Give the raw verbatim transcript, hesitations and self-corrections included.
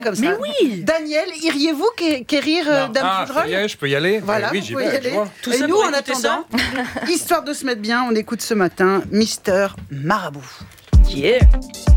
Comme ça. Mais oui. Daniel, iriez-vous qué- quérir euh, Dame Ah, Fougerolles? ça y est, je peux y aller. Voilà, Eh oui, vous j'y pouvez vais, y aller. je vois. Tout Et ça nous, pour en écouter attendant, histoire de se mettre bien, on écoute ce matin Mister Marabout. Yeah.